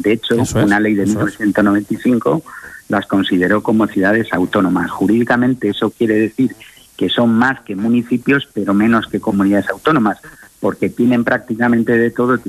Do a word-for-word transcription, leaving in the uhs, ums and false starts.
De hecho, es, una ley de mil novecientos noventa y cinco es. las consideró como ciudades autónomas. Jurídicamente eso quiere decir que son más que municipios, pero menos que comunidades autónomas, porque tienen prácticamente de todo.